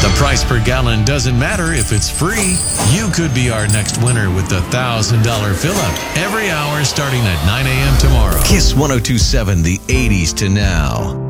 The price per gallon doesn't matter if it's free. You could be our next winner with the $1,000 fill-up every hour starting at 9 a.m. tomorrow. Kiss 102.7, the 80s to now.